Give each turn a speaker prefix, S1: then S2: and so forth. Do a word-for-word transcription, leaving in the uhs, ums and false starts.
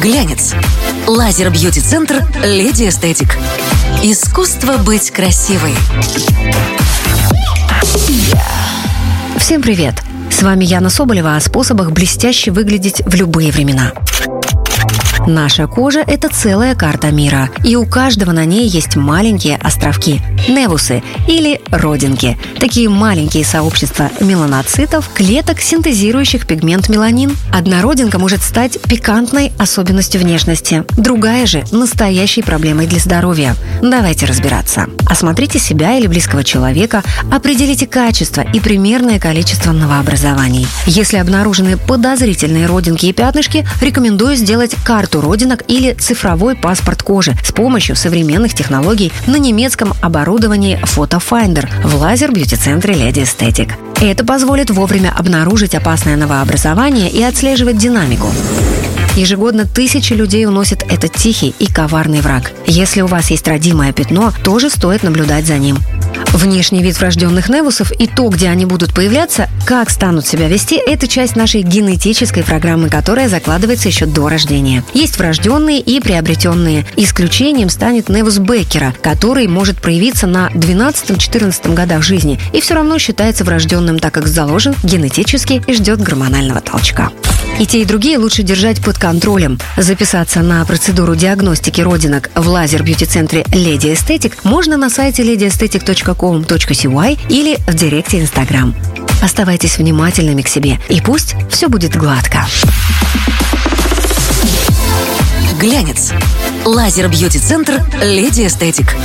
S1: Глянец. Лазер-бьюти-центр «Леди Эстетик». Искусство быть красивой.
S2: Всем привет! С вами Яна Соболева о способах блестяще выглядеть в любые времена. Наша кожа – это целая карта мира, и у каждого на ней есть маленькие островки – невусы или родинки. Такие маленькие сообщества меланоцитов, клеток, синтезирующих пигмент меланин. Одна родинка может стать пикантной особенностью внешности, другая же – настоящей проблемой для здоровья. Давайте разбираться. Осмотрите себя или близкого человека, определите качество и примерное количество новообразований. Если обнаружены подозрительные родинки и пятнышки, рекомендую сделать карту родинок или цифровой паспорт кожи с помощью современных технологий на немецком оборудовании Photofinder в лазер-бьюти-центре «Леди Эстетик». Это позволит вовремя обнаружить опасное новообразование и отслеживать динамику. Ежегодно тысячи людей уносит этот тихий и коварный враг. Если у вас есть родимое пятно, тоже стоит наблюдать за ним. Внешний вид врожденных невусов и то, где они будут появляться, как станут себя вести – это часть нашей генетической программы, которая закладывается еще до рождения. Есть врожденные и приобретенные. Исключением станет невус Беккера, который может проявиться на двенадцатом-четырнадцатом годах жизни и все равно считается врожденным, так как заложен генетически и ждет гормонального толчка. И те, и другие лучше держать под контролем. Записаться на процедуру диагностики родинок в лазер-бьюти-центре «Леди Эстетик» можно на сайте леди эстетик точка ком точка си уай или в директе Инстаграм. Оставайтесь внимательными к себе, и пусть все будет гладко.
S1: Глянец. Лазер-бьюти-центр «Леди Эстетик».